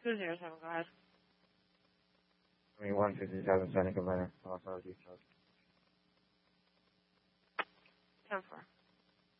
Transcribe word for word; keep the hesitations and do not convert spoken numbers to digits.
two zero seven, go ahead. twenty-one fifty-seven, Seneca Manor, Los Angeles. ten four.